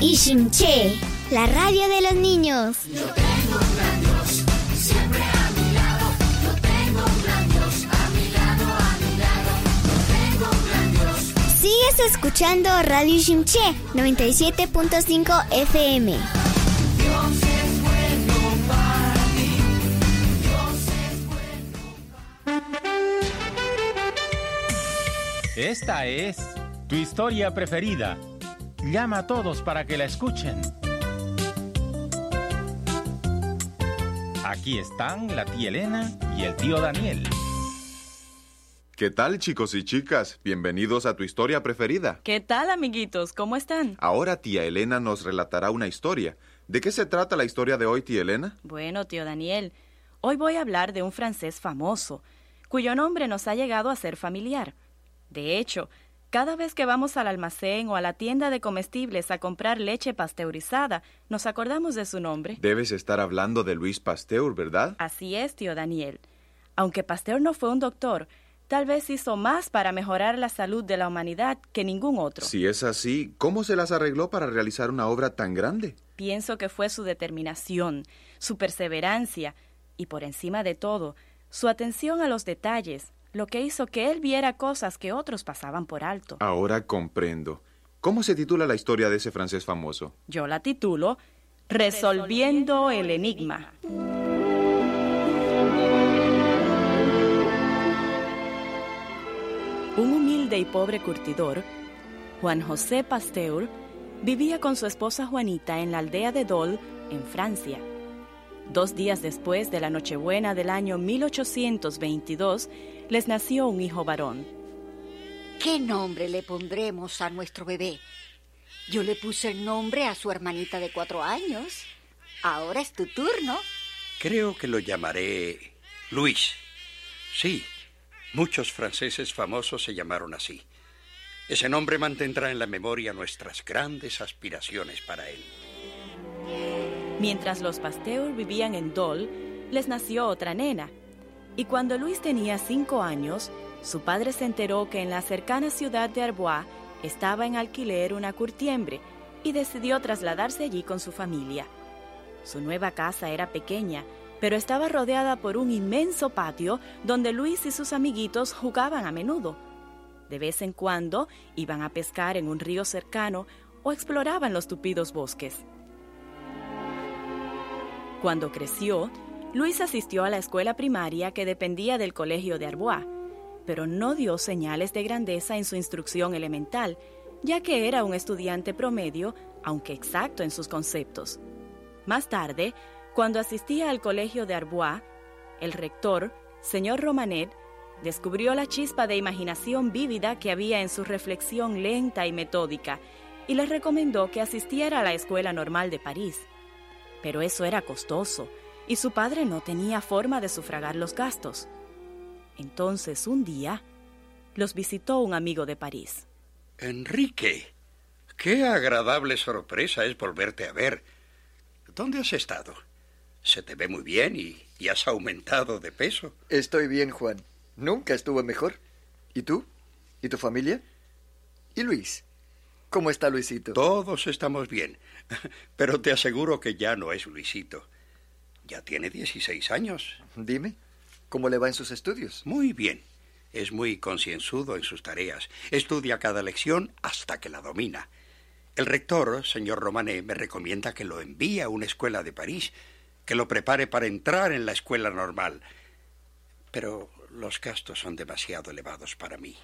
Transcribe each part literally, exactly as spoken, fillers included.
Ishimché, la radio de los niños. Yo tengo un gran Dios, siempre a mi lado. Yo tengo un gran Dios, a mi lado, a mi lado. Yo tengo un gran Dios. Sigues escuchando Radio Ishimché, noventa y siete punto cinco F M. Dios es bueno para mí. Dios es bueno para mí. Esta es tu historia preferida. Llama a todos para que la escuchen. Aquí están la tía Elena y el tío Daniel. ¿Qué tal, chicos y chicas? Bienvenidos a tu historia preferida. ¿Qué tal, amiguitos? ¿Cómo están? Ahora tía Elena nos relatará una historia. ¿De qué se trata la historia de hoy, tía Elena? Bueno, tío Daniel, hoy voy a hablar de un francés famoso, cuyo nombre nos ha llegado a ser familiar. De hecho, cada vez que vamos al almacén o a la tienda de comestibles a comprar leche pasteurizada, nos acordamos de su nombre. Debes estar hablando de Luis Pasteur, ¿verdad? Así es, tío Daniel. Aunque Pasteur no fue un doctor, tal vez hizo más para mejorar la salud de la humanidad que ningún otro. Si es así, ¿cómo se las arregló para realizar una obra tan grande? Pienso que fue su determinación, su perseverancia y, por encima de todo, su atención a los detalles, lo que hizo que él viera cosas que otros pasaban por alto. Ahora comprendo. ¿Cómo se titula la historia de ese francés famoso? Yo la titulo Resolviendo el Enigma. Un humilde y pobre curtidor, Juan José Pasteur, vivía con su esposa Juanita en la aldea de Dole, en Francia. Dos días después de la Nochebuena del año mil ochocientos veintidós, les nació un hijo varón. ¿Qué nombre le pondremos a nuestro bebé? Yo le puse el nombre a su hermanita de cuatro años. Ahora es tu turno. Creo que lo llamaré Luis. Sí, muchos franceses famosos se llamaron así. Ese nombre mantendrá en la memoria nuestras grandes aspiraciones para él. Mientras los Pasteur vivían en Dole, les nació otra nena. Y cuando Luis tenía cinco años, su padre se enteró que en la cercana ciudad de Arbois estaba en alquiler una curtiembre y decidió trasladarse allí con su familia. Su nueva casa era pequeña, pero estaba rodeada por un inmenso patio donde Luis y sus amiguitos jugaban a menudo. De vez en cuando iban a pescar en un río cercano o exploraban los tupidos bosques. Cuando creció, Luis asistió a la escuela primaria que dependía del colegio de Arbois, pero no dio señales de grandeza en su instrucción elemental, ya que era un estudiante promedio, aunque exacto en sus conceptos. Más tarde, cuando asistía al colegio de Arbois, el rector, señor Romanet, descubrió la chispa de imaginación vívida que había en su reflexión lenta y metódica y le recomendó que asistiera a la Escuela Normal de París. Pero eso era costoso y su padre no tenía forma de sufragar los gastos. Entonces, un día, los visitó un amigo de París. Enrique, qué agradable sorpresa es volverte a ver. ¿Dónde has estado? Se te ve muy bien y, y has aumentado de peso. Estoy bien, Juan. Nunca estuve mejor. ¿Y tú? ¿Y tu familia? ¿Y Luis? ¿Cómo está Luisito? Todos estamos bien, pero te aseguro que ya no es Luisito. Ya tiene dieciséis años. Dime, ¿cómo le va en sus estudios? Muy bien. Es muy concienzudo en sus tareas. Estudia cada lección hasta que la domina. El rector, señor Romanet, me recomienda que lo envíe a una escuela de París, que lo prepare para entrar en la escuela normal. Pero los gastos son demasiado elevados para mí.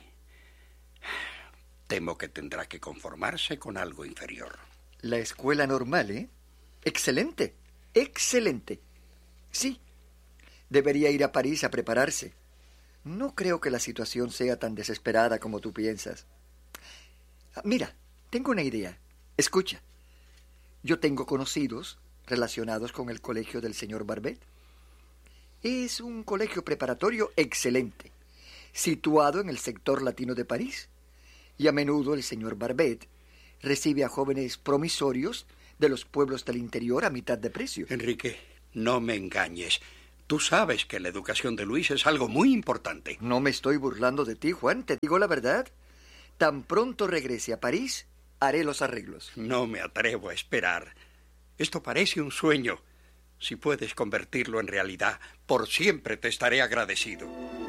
Temo que tendrá que conformarse con algo inferior. La escuela normal, ¿eh? Excelente, excelente. Sí, debería ir a París a prepararse. No creo que la situación sea tan desesperada como tú piensas. Mira, tengo una idea. Escucha. Yo tengo conocidos relacionados con el colegio del señor Barbet. Es un colegio preparatorio excelente, situado en el sector latino de París. Y a menudo el señor Barbet recibe a jóvenes promisorios de los pueblos del interior a mitad de precio. Enrique, no me engañes. Tú sabes que la educación de Luis es algo muy importante. No me estoy burlando de ti, Juan. Te digo la verdad. Tan pronto regrese a París, haré los arreglos. No me atrevo a esperar. Esto parece un sueño. Si puedes convertirlo en realidad, por siempre te estaré agradecido.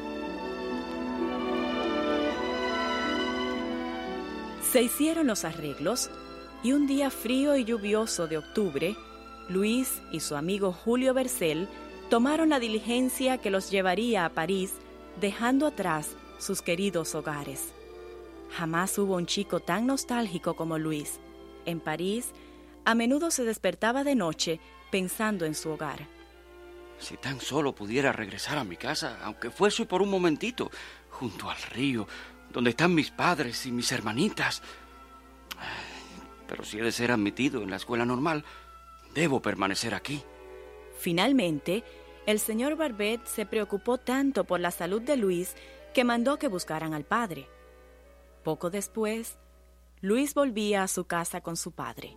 Se hicieron los arreglos y un día frío y lluvioso de octubre, Luis y su amigo Julio Bercel tomaron la diligencia que los llevaría a París, dejando atrás sus queridos hogares. Jamás hubo un chico tan nostálgico como Luis. En París, a menudo se despertaba de noche pensando en su hogar. Si tan solo pudiera regresar a mi casa, aunque fuese por un momentito, junto al río, donde están mis padres y mis hermanitas. Pero si he de ser admitido en la escuela normal, debo permanecer aquí. Finalmente, el señor Barbet se preocupó tanto por la salud de Luis que mandó que buscaran al padre. Poco después, Luis volvía a su casa con su padre.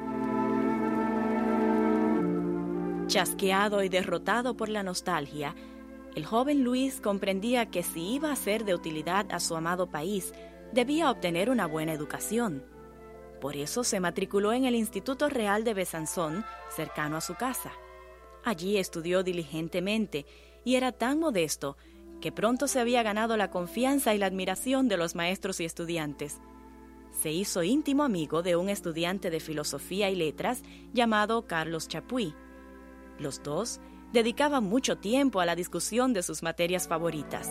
Chasqueado y derrotado por la nostalgia, el joven Luis comprendía que si iba a ser de utilidad a su amado país, debía obtener una buena educación. Por eso se matriculó en el Instituto Real de Besanzón, cercano a su casa. Allí estudió diligentemente y era tan modesto que pronto se había ganado la confianza y la admiración de los maestros y estudiantes. Se hizo íntimo amigo de un estudiante de filosofía y letras llamado Carlos Chapuis. Los dos dedicaban mucho tiempo a la discusión de sus materias favoritas.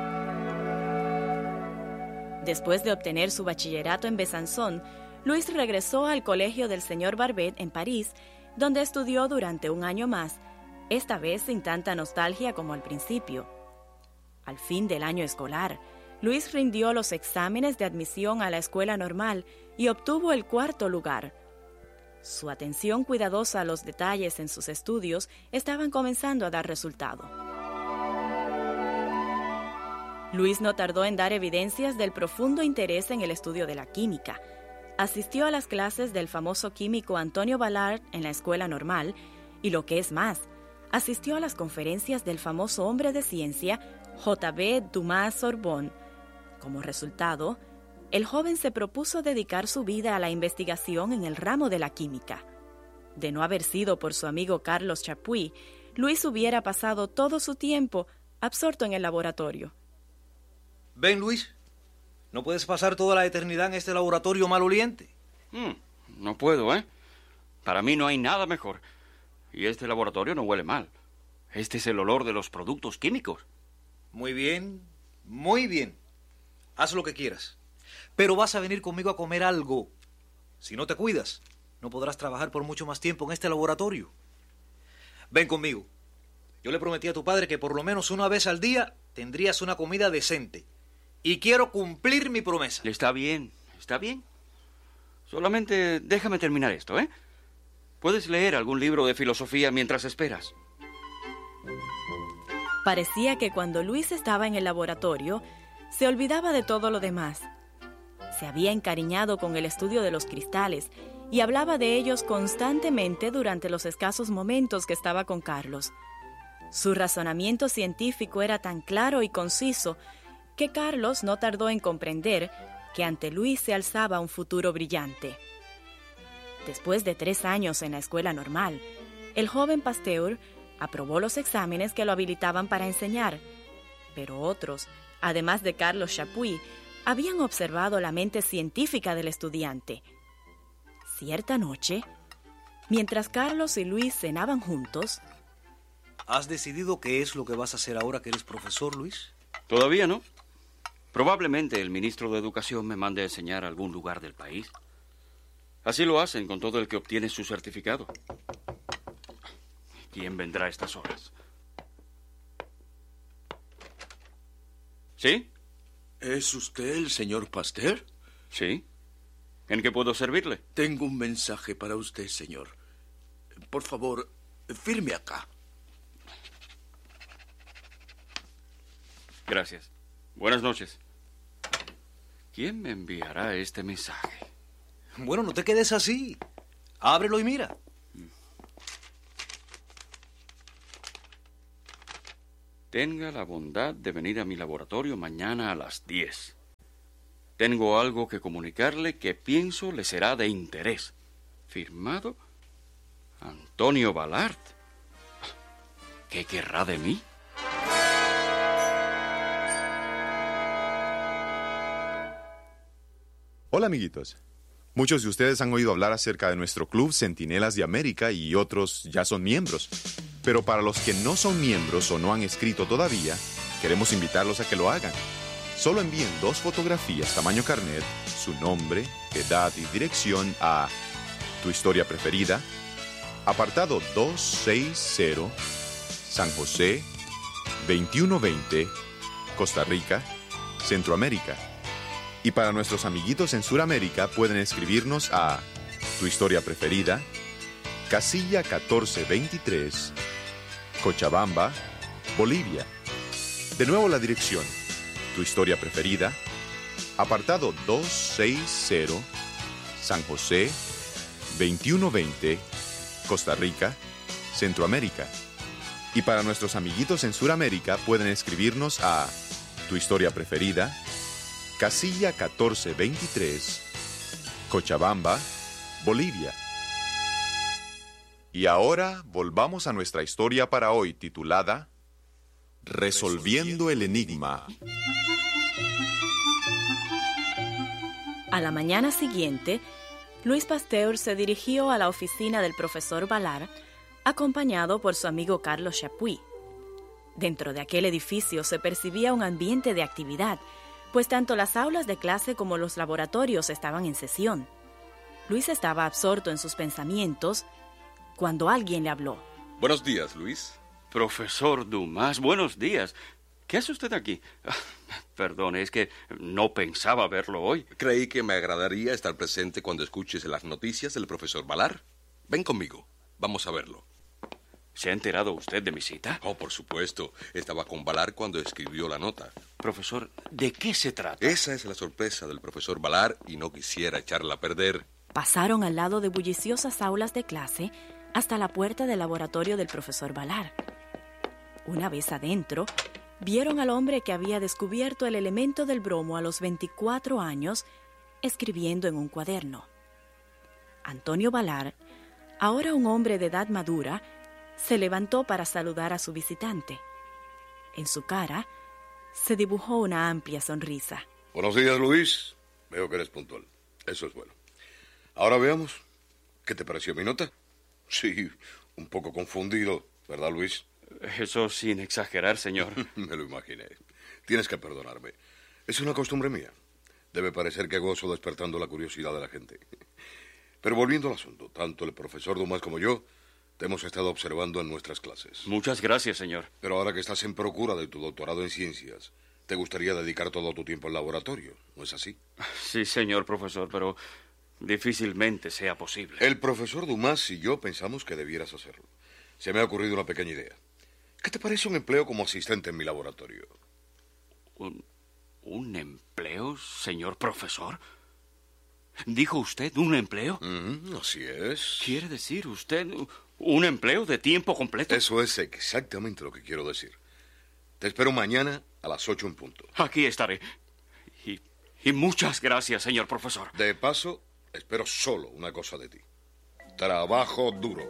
Después de obtener su bachillerato en Besanzón, Luis regresó al colegio del señor Barbet en París, donde estudió durante un año más, esta vez sin tanta nostalgia como al principio. Al fin del año escolar, Luis rindió los exámenes de admisión a la escuela normal y obtuvo el cuarto lugar. Su atención cuidadosa a los detalles en sus estudios estaban comenzando a dar resultado. Luis no tardó en dar evidencias del profundo interés en el estudio de la química. Asistió a las clases del famoso químico Antonio Ballard en la escuela normal y, lo que es más, asistió a las conferencias del famoso hombre de ciencia J B Dumas Sorbonne. Como resultado, el joven se propuso dedicar su vida a la investigación en el ramo de la química. De no haber sido por su amigo Carlos Chapuis, Luis hubiera pasado todo su tiempo absorto en el laboratorio. Ven, Luis, no puedes pasar toda la eternidad en este laboratorio maloliente. Mm, no puedo, ¿eh? Para mí no hay nada mejor. Y este laboratorio no huele mal. Este es el olor de los productos químicos. Muy bien, muy bien. Haz lo que quieras. Pero vas a venir conmigo a comer algo. Si no te cuidas, no podrás trabajar por mucho más tiempo en este laboratorio. Ven conmigo. Yo le prometí a tu padre que por lo menos una vez al día tendrías una comida decente. Y quiero cumplir mi promesa. Está bien, está bien. Solamente déjame terminar esto, ¿eh? ¿Puedes leer algún libro de filosofía mientras esperas? Parecía que cuando Luis estaba en el laboratorio, se olvidaba de todo lo demás. Se había encariñado con el estudio de los cristales y hablaba de ellos constantemente durante los escasos momentos que estaba con Carlos. Su razonamiento científico era tan claro y conciso que Carlos no tardó en comprender que ante Luis se alzaba un futuro brillante. Después de tres años en la escuela normal, el joven Pasteur aprobó los exámenes que lo habilitaban para enseñar, pero otros, además de Carlos Chapuis, habían observado la mente científica del estudiante. Cierta noche, mientras Carlos y Luis cenaban juntos... ¿Has decidido qué es lo que vas a hacer ahora que eres profesor, Luis? Todavía no. Probablemente el ministro de Educación me mande a enseñar a algún lugar del país. Así lo hacen con todo el que obtiene su certificado. ¿Quién vendrá a estas horas? ¿Sí? ¿Es usted el señor Pasteur? Sí. ¿En qué puedo servirle? Tengo un mensaje para usted, señor. Por favor, firme acá. Gracias. Buenas noches. ¿Quién me enviará este mensaje? Bueno, no te quedes así. Ábrelo y mira. Tenga la bondad de venir a mi laboratorio mañana a las diez. tengo algo que comunicarle que pienso le será de interés. Firmado Antonio Ballard. ¿Qué querrá de mí? Hola, amiguitos. Muchos de ustedes han oído hablar acerca de nuestro club Centinelas de América y otros ya son miembros. Pero para los que no son miembros o no han escrito todavía, queremos invitarlos a que lo hagan. Solo envíen dos fotografías tamaño carnet, su nombre, edad y dirección a Tu Historia Preferida, apartado doscientos sesenta, San José, veintiuno veinte, Costa Rica, Centroamérica. Y para nuestros amiguitos en Sudamérica pueden escribirnos a Tu Historia Preferida, casilla catorce veintitrés, Cochabamba, Bolivia. De nuevo la dirección, Tu Historia Preferida, apartado doscientos sesenta, San José, veintiuno veinte, Costa Rica, Centroamérica. Y para nuestros amiguitos en Sudamérica pueden escribirnos a Tu Historia Preferida, casilla catorce veintitrés, Cochabamba, Bolivia. Y ahora volvamos a nuestra historia para hoy titulada Resolviendo el Enigma. A la mañana siguiente, Louis Pasteur se dirigió a la oficina del profesor Ballard, acompañado por su amigo Carlos Chapuis. Dentro de aquel edificio se percibía un ambiente de actividad, pues tanto las aulas de clase como los laboratorios estaban en sesión. Luis estaba absorto en sus pensamientos cuando alguien le habló. Buenos días, Luis. Profesor Dumas, buenos días. ¿Qué hace usted aquí? Perdone, es que no pensaba verlo hoy. Creí que me agradaría estar presente cuando escuches las noticias del profesor Ballard. Ven conmigo, vamos a verlo. ¿Se ha enterado usted de mi cita? Oh, por supuesto. Estaba con Ballard cuando escribió la nota. Profesor, ¿de qué se trata? Esa es la sorpresa del profesor Ballard y no quisiera echarla a perder. Pasaron al lado de bulliciosas aulas de clase hasta la puerta del laboratorio del profesor Ballard. Una vez adentro, vieron al hombre que había descubierto el elemento del bromo a los veinticuatro años, escribiendo en un cuaderno. Antonio Ballard, ahora un hombre de edad madura, se levantó para saludar a su visitante. En su cara se dibujó una amplia sonrisa. Buenos días, Luis. Veo que eres puntual. Eso es bueno. Ahora veamos. ¿Qué te pareció mi nota? Sí, un poco confundido, ¿verdad, Luis? Eso sin exagerar, señor. Me lo imaginé. Tienes que perdonarme. Es una costumbre mía. Debe parecer que gozo despertando la curiosidad de la gente. Pero volviendo al asunto, tanto el profesor Dumas como yo te hemos estado observando en nuestras clases. Muchas gracias, señor. Pero ahora que estás en procura de tu doctorado en ciencias, te gustaría dedicar todo tu tiempo al laboratorio, ¿no es así? Sí, señor profesor, pero difícilmente sea posible. El profesor Dumas y yo pensamos que debieras hacerlo. Se me ha ocurrido una pequeña idea. ¿Qué te parece un empleo como asistente en mi laboratorio? ¿Un, un empleo, señor profesor? ¿Dijo usted un empleo? Mm, así es. ¿Quiere decir usted un empleo de tiempo completo? Eso es exactamente lo que quiero decir. Te espero mañana a las ocho en punto. Aquí estaré. Y, y muchas gracias, señor profesor. De paso, espero solo una cosa de ti. Trabajo duro.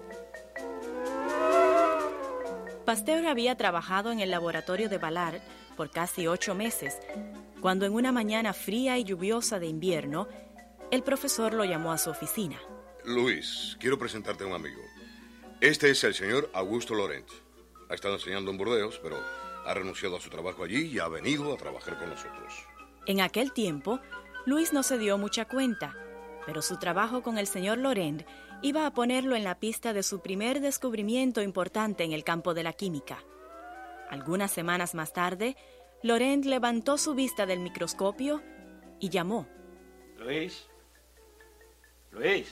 Pasteur había trabajado en el laboratorio de Ballard por casi ocho meses, cuando en una mañana fría y lluviosa de invierno, el profesor lo llamó a su oficina. Luis, quiero presentarte a un amigo. Este es el señor Augusto Laurent. Ha estado enseñando en Burdeos, pero ha renunciado a su trabajo allí y ha venido a trabajar con nosotros. En aquel tiempo, Luis no se dio mucha cuenta, pero su trabajo con el señor Laurent iba a ponerlo en la pista de su primer descubrimiento importante en el campo de la química. Algunas semanas más tarde, Laurent levantó su vista del microscopio y llamó. Luis. Luis.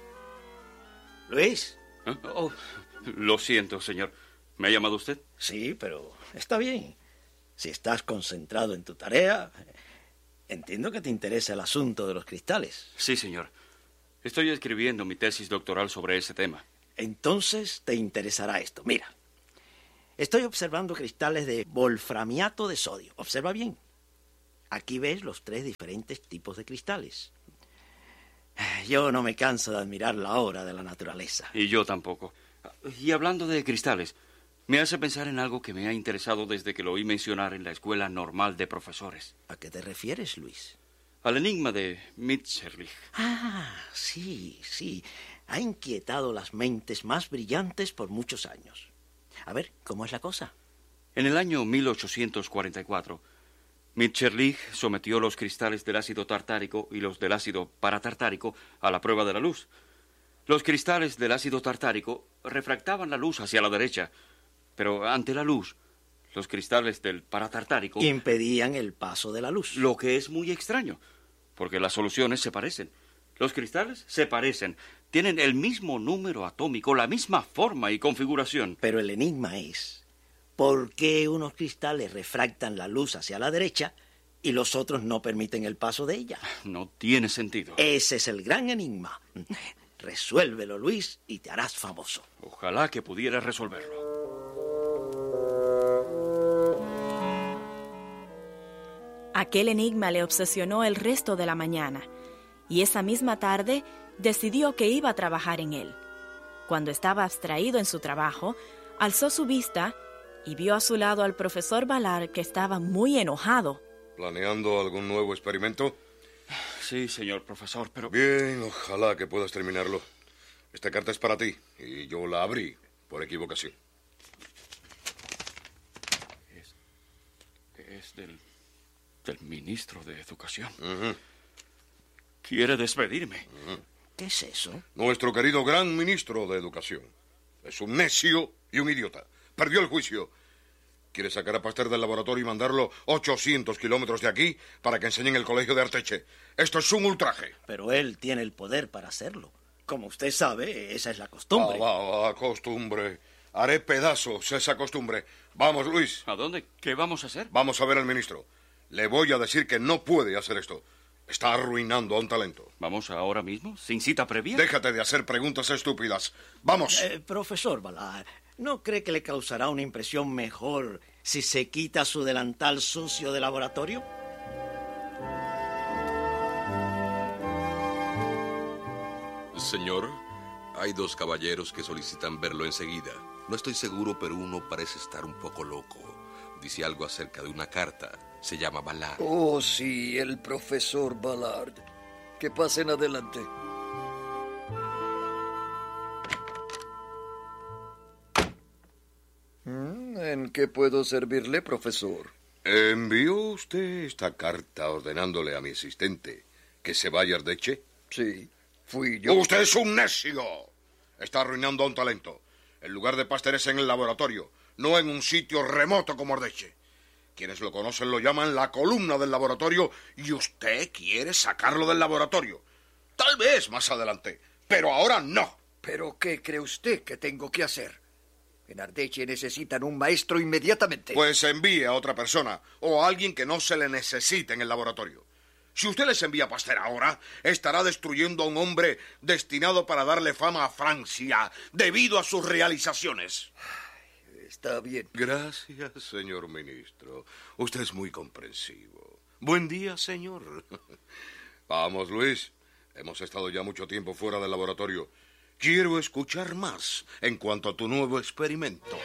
Luis. ¿Eh? Oh, lo siento, señor. ¿Me ha llamado usted? Sí, pero está bien. Si estás concentrado en tu tarea, entiendo que te interesa el asunto de los cristales. Sí, señor. Estoy escribiendo mi tesis doctoral sobre ese tema. Entonces te interesará esto. Mira, estoy observando cristales de wolframiato de sodio. Observa bien. Aquí ves los tres diferentes tipos de cristales. Yo no me canso de admirar la obra de la naturaleza. Y yo tampoco. Y hablando de cristales, me hace pensar en algo que me ha interesado desde que lo oí mencionar en la Escuela Normal de Profesores. ¿A qué te refieres, Luis? Al enigma de Mitscherlich. Ah, sí, sí. Ha inquietado las mentes más brillantes por muchos años. A ver, ¿cómo es la cosa? En el año mil ochocientos cuarenta y cuatro, Mitscherlich sometió los cristales del ácido tartárico y los del ácido paratartárico a la prueba de la luz. Los cristales del ácido tartárico refractaban la luz hacia la derecha, pero ante la luz, los cristales del paratartárico impedían el paso de la luz. Lo que es muy extraño, porque las soluciones se parecen. Los cristales se parecen, tienen el mismo número atómico, la misma forma y configuración. Pero el enigma es, ¿por qué unos cristales refractan la luz hacia la derecha y los otros no permiten el paso de ella? No tiene sentido. Ese es el gran enigma. Resuélvelo, Luis, y te harás famoso. Ojalá que pudiera resolverlo. Aquel enigma le obsesionó el resto de la mañana, y esa misma tarde decidió que iba a trabajar en él. Cuando estaba abstraído en su trabajo, alzó su vista y vio a su lado al profesor Ballard, que estaba muy enojado. ¿Planeando algún nuevo experimento? Sí, señor profesor, pero... Bien, ojalá que puedas terminarlo. Esta carta es para ti, y yo la abrí por equivocación. Es, es del, del ministro de Educación. Uh-huh. Quiere despedirme. Uh-huh. ¿Qué es eso? Nuestro querido gran ministro de Educación. Es un necio y un idiota. Perdió el juicio. Quiere sacar a Pasteur del laboratorio y mandarlo ochocientos kilómetros de aquí para que enseñe en el colegio de Arteche. Esto es un ultraje. Pero él tiene el poder para hacerlo. Como usted sabe, esa es la costumbre. Va, va, va, costumbre. Haré pedazos esa costumbre. Vamos, Luis. ¿A dónde? ¿Qué vamos a hacer? Vamos a ver al ministro. Le voy a decir que no puede hacer esto. Está arruinando a un talento. ¿Vamos ahora mismo? ¿Sin cita previa? Déjate de hacer preguntas estúpidas. ¡Vamos! Eh, profesor Ballard, ¿no cree que le causará una impresión mejor si se quita su delantal sucio de laboratorio? Señor, hay dos caballeros que solicitan verlo enseguida. No estoy seguro, pero uno parece estar un poco loco. Dice algo acerca de una carta. Se llama Ballard. Oh, sí, el profesor Ballard. Que pasen adelante. ¿En qué puedo servirle, profesor? ¿Envió usted esta carta ordenándole a mi asistente que se vaya a Ardeche? Sí, fui yo. ¡Usted es un necio! Está arruinando a un talento. El lugar de Pasteur es en el laboratorio, no en un sitio remoto como Ardeche. Quienes lo conocen lo llaman la columna del laboratorio y usted quiere sacarlo del laboratorio. Tal vez más adelante, pero ahora no. ¿Pero qué cree usted que tengo que hacer? En Ardeche necesitan un maestro inmediatamente. Pues envíe a otra persona o a alguien que no se le necesite en el laboratorio. Si usted les envía a Pasteur ahora, estará destruyendo a un hombre destinado para darle fama a Francia debido a sus realizaciones. Está bien. Gracias, señor ministro. Usted es muy comprensivo. Buen día, señor. Vamos, Luis. Hemos estado ya mucho tiempo fuera del laboratorio. Quiero escuchar más en cuanto a tu nuevo experimento.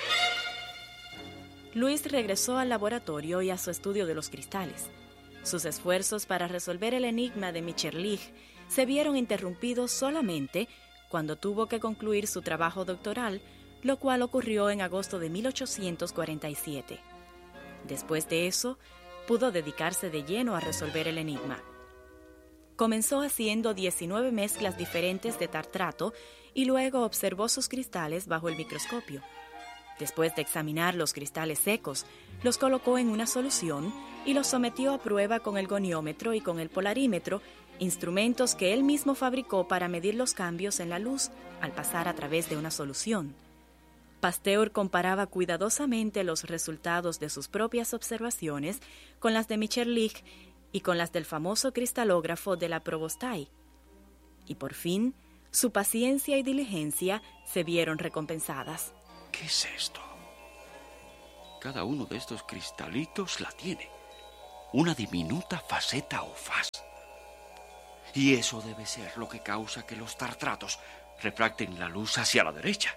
Luis regresó al laboratorio y a su estudio de los cristales. Sus esfuerzos para resolver el enigma de Mitscherlich se vieron interrumpidos solamente cuando tuvo que concluir su trabajo doctoral, lo cual ocurrió en agosto de mil ochocientos cuarenta y siete. Después de eso, pudo dedicarse de lleno a resolver el enigma. Comenzó haciendo diecinueve mezclas diferentes de tartrato y luego observó sus cristales bajo el microscopio. Después de examinar los cristales secos, los colocó en una solución y los sometió a prueba con el goniómetro y con el polarímetro, instrumentos que él mismo fabricó para medir los cambios en la luz al pasar a través de una solución. Pasteur comparaba cuidadosamente los resultados de sus propias observaciones con las de Mitscherlich y con las del famoso cristalógrafo de la Provostaille. Y por fin, su paciencia y diligencia se vieron recompensadas. ¿Qué es esto? Cada uno de estos cristalitos la tiene. una diminuta faceta o faz. Y eso debe ser lo que causa que los tartratos refracten la luz hacia la derecha.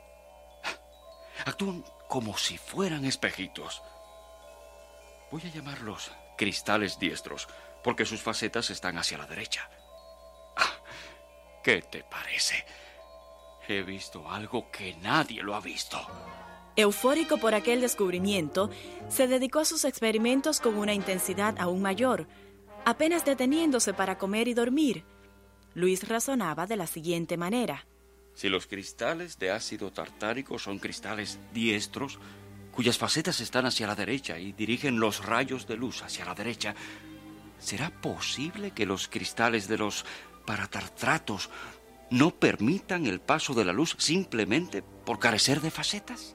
Actúan como si fueran espejitos. Voy a llamarlos cristales diestros, porque sus facetas están hacia la derecha. Ah, ¿qué te parece? He visto algo que nadie lo ha visto. Eufórico por aquel descubrimiento, se dedicó a sus experimentos con una intensidad aún mayor, apenas deteniéndose para comer y dormir. Luis razonaba de la siguiente manera. Si los cristales de ácido tartárico son cristales diestros, cuyas facetas están hacia la derecha y dirigen los rayos de luz hacia la derecha, ¿será posible que los cristales de los paratartratos no permitan el paso de la luz simplemente por carecer de facetas?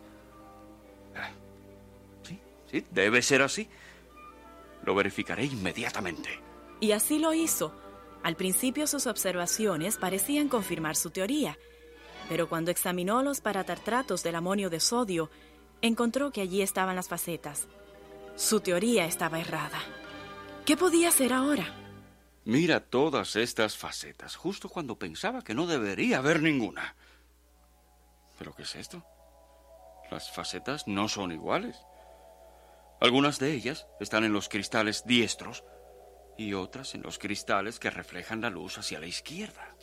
Sí, sí, debe ser así. Lo verificaré inmediatamente. Y así lo hizo. Al principio sus observaciones parecían confirmar su teoría, pero cuando examinó los paratartratos del amonio de sodio, encontró que allí estaban las facetas. Su teoría estaba errada. ¿Qué podía hacer ahora? Mira todas estas facetas, justo cuando pensaba que no debería haber ninguna. ¿Pero qué es esto? Las facetas no son iguales. Algunas de ellas están en los cristales diestros y otras en los cristales que reflejan la luz hacia la izquierda.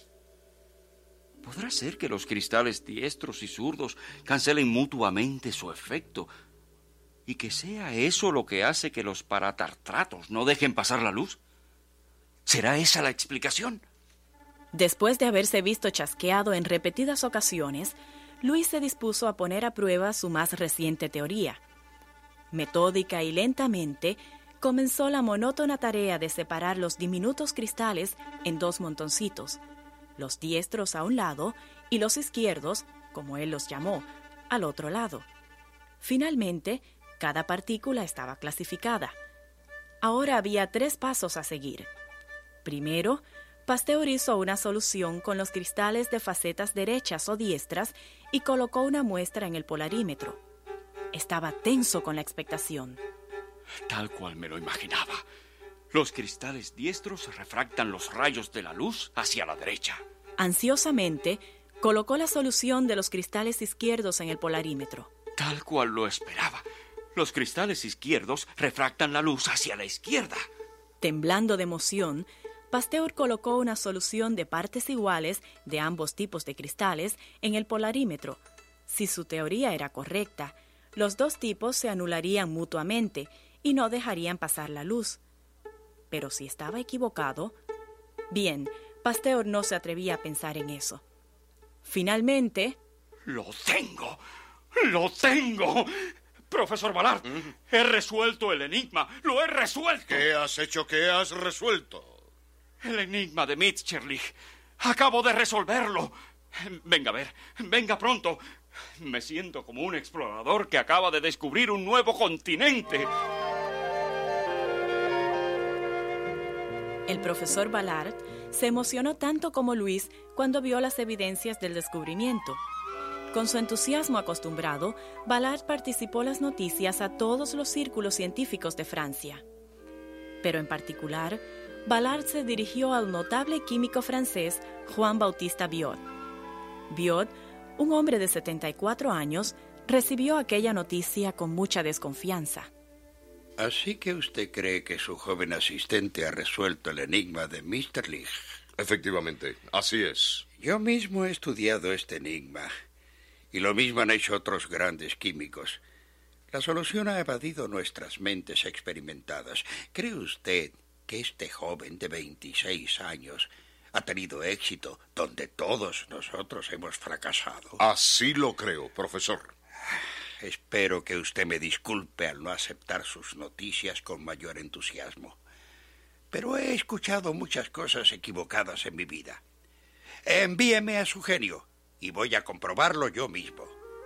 ¿Podrá ser que los cristales diestros y zurdos cancelen mutuamente su efecto y que sea eso lo que hace que los paratartratos no dejen pasar la luz? ¿Será esa la explicación? Después de haberse visto chasqueado en repetidas ocasiones, Luis se dispuso a poner a prueba su más reciente teoría. Metódica y lentamente, comenzó la monótona tarea de separar los diminutos cristales en dos montoncitos, los diestros a un lado y los izquierdos, como él los llamó, al otro lado. Finalmente, cada partícula estaba clasificada. Ahora había tres pasos a seguir. Primero, Pasteur hizo una solución con los cristales de facetas derechas o diestras y colocó una muestra en el polarímetro. Estaba tenso con la expectación. Tal cual me lo imaginaba. Los cristales diestros refractan los rayos de la luz hacia la derecha. Ansiosamente, colocó la solución de los cristales izquierdos en el polarímetro. Tal cual lo esperaba. Los cristales izquierdos refractan la luz hacia la izquierda. Temblando de emoción, Pasteur colocó una solución de partes iguales de ambos tipos de cristales en el polarímetro. Si su teoría era correcta, los dos tipos se anularían mutuamente y no dejarían pasar la luz. Pero si estaba equivocado, bien, Pasteur no se atrevía a pensar en eso. Finalmente... ¡Lo tengo! ¡Lo tengo! Profesor Ballard, ¿Mm? He resuelto el enigma. ¡Lo he resuelto! ¿Qué has hecho? ¿Qué has resuelto? El enigma de Mitscherlich. Acabo de resolverlo. Venga a ver, venga pronto. Me siento como un explorador que acaba de descubrir un nuevo continente. El profesor Ballard se emocionó tanto como Luis cuando vio las evidencias del descubrimiento. Con su entusiasmo acostumbrado, Ballard participó en las noticias a todos los círculos científicos de Francia. Pero en particular, Ballard se dirigió al notable químico francés Juan Bautista Biot. Biot, un hombre de setenta y cuatro años, recibió aquella noticia con mucha desconfianza. Así que usted cree que su joven asistente ha resuelto el enigma de Mitscherlich. Efectivamente, así es. Yo mismo he estudiado este enigma, y lo mismo han hecho otros grandes químicos. La solución ha evadido nuestras mentes experimentadas. ¿Cree usted que este joven de veintiséis años ha tenido éxito donde todos nosotros hemos fracasado? Así lo creo, profesor. Espero que usted me disculpe al no aceptar sus noticias con mayor entusiasmo. Pero he escuchado muchas cosas equivocadas en mi vida. Envíeme a su genio y voy a comprobarlo yo mismo.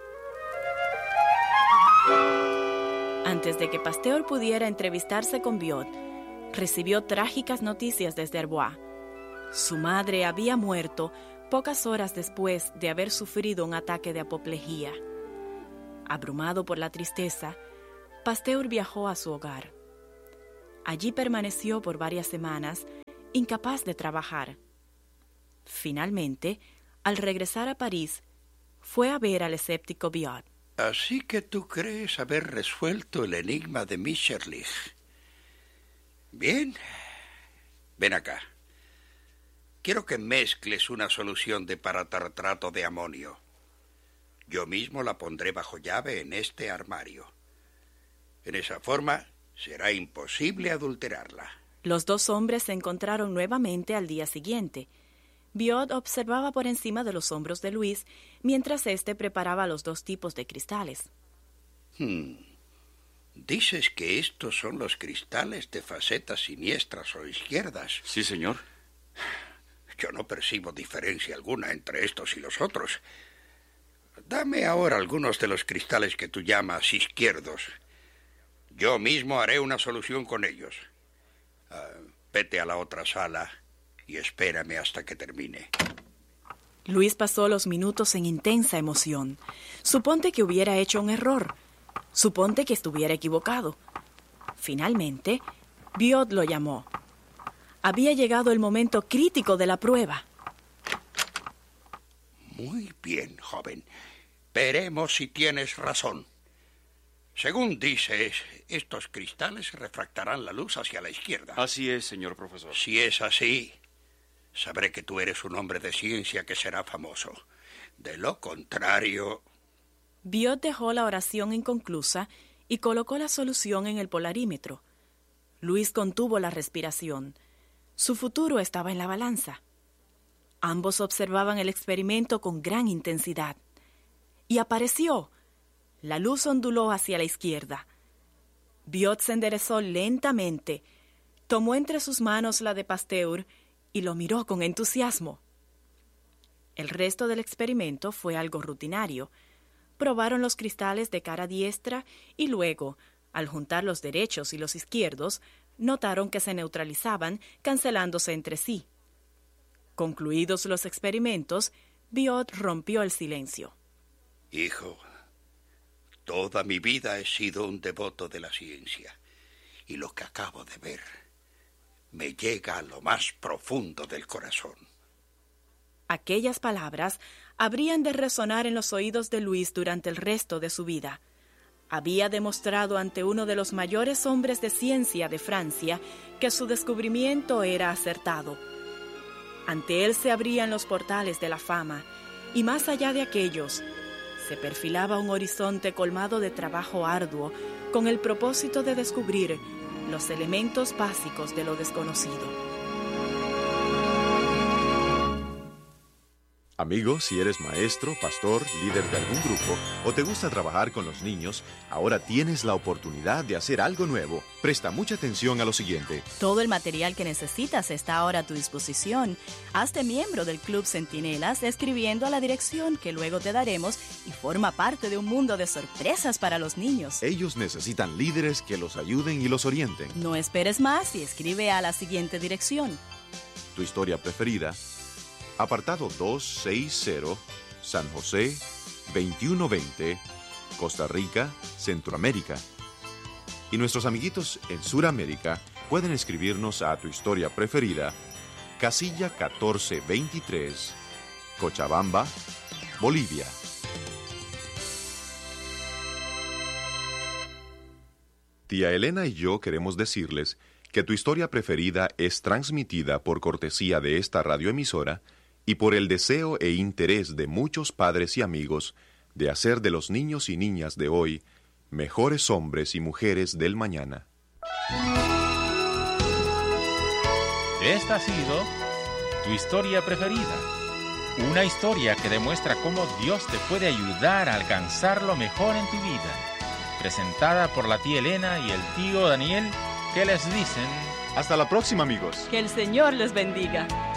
Antes de que Pasteur pudiera entrevistarse con Biot, recibió trágicas noticias desde Arbois. Su madre había muerto pocas horas después de haber sufrido un ataque de apoplejía. Abrumado por la tristeza, Pasteur viajó a su hogar. Allí permaneció por varias semanas, incapaz de trabajar. Finalmente, al regresar a París, fue a ver al escéptico Biot. Así que tú crees haber resuelto el enigma de Mitscherlich. Bien, ven acá. Quiero que mezcles una solución de paratartrato de amonio. Yo mismo la pondré bajo llave en este armario. En esa forma será imposible adulterarla. Los dos hombres se encontraron nuevamente al día siguiente. Biot observaba por encima de los hombros de Luis mientras éste preparaba los dos tipos de cristales. Hmm. ¿Dices que estos son los cristales de facetas siniestras o izquierdas? Sí, señor. Yo no percibo diferencia alguna entre estos y los otros. Dame ahora algunos de los cristales que tú llamas izquierdos. Yo mismo haré una solución con ellos. Uh, vete a la otra sala y espérame hasta que termine. Luis pasó los minutos en intensa emoción. Suponte que hubiera hecho un error. Suponte que estuviera equivocado. Finalmente, Biot lo llamó. Había llegado el momento crítico de la prueba. Muy bien, joven. Veremos si tienes razón. Según dices, estos cristales refractarán la luz hacia la izquierda. Así es, señor profesor. Si es así, sabré que tú eres un hombre de ciencia que será famoso. De lo contrario... Biot dejó la oración inconclusa y colocó la solución en el polarímetro. Luis contuvo la respiración. Su futuro estaba en la balanza. Ambos observaban el experimento con gran intensidad. Y apareció. La luz onduló hacia la izquierda. Biot se enderezó lentamente, tomó entre sus manos la de Pasteur y lo miró con entusiasmo. El resto del experimento fue algo rutinario. Probaron los cristales de cara diestra y luego, al juntar los derechos y los izquierdos, notaron que se neutralizaban, cancelándose entre sí. Concluidos los experimentos, Biot rompió el silencio. Hijo, toda mi vida he sido un devoto de la ciencia, y lo que acabo de ver me llega a lo más profundo del corazón. Aquellas palabras habrían de resonar en los oídos de Luis durante el resto de su vida. Había demostrado ante uno de los mayores hombres de ciencia de Francia que su descubrimiento era acertado. Ante él se abrían los portales de la fama, y más allá de aquellos, se perfilaba un horizonte colmado de trabajo arduo con el propósito de descubrir los elementos básicos de lo desconocido. Amigo, si eres maestro, pastor, líder de algún grupo o te gusta trabajar con los niños, ahora tienes la oportunidad de hacer algo nuevo. Presta mucha atención a lo siguiente. Todo el material que necesitas está ahora a tu disposición. Hazte miembro del Club Centinelas escribiendo a la dirección que luego te daremos y forma parte de un mundo de sorpresas para los niños. Ellos necesitan líderes que los ayuden y los orienten. No esperes más y escribe a la siguiente dirección. Tu historia preferida. Apartado doscientos sesenta, San José, veintiuno veinte, Costa Rica, Centroamérica. Y nuestros amiguitos en Sudamérica pueden escribirnos a tu historia preferida, casilla catorce veintitrés, Cochabamba, Bolivia. Tía Elena y yo queremos decirles que tu historia preferida es transmitida por cortesía de esta radioemisora y por el deseo e interés de muchos padres y amigos de hacer de los niños y niñas de hoy mejores hombres y mujeres del mañana. Esta ha sido tu historia preferida. Una historia que demuestra cómo Dios te puede ayudar a alcanzar lo mejor en tu vida. Presentada por la tía Elena y el tío Daniel, que les dicen... Hasta la próxima, amigos. Que el Señor les bendiga.